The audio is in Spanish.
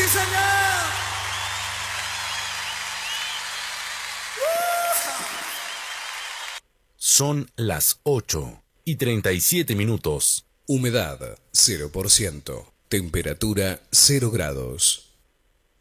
¡Sí, señor! Son las 8:37. Humedad 0%. Temperatura 0 grados.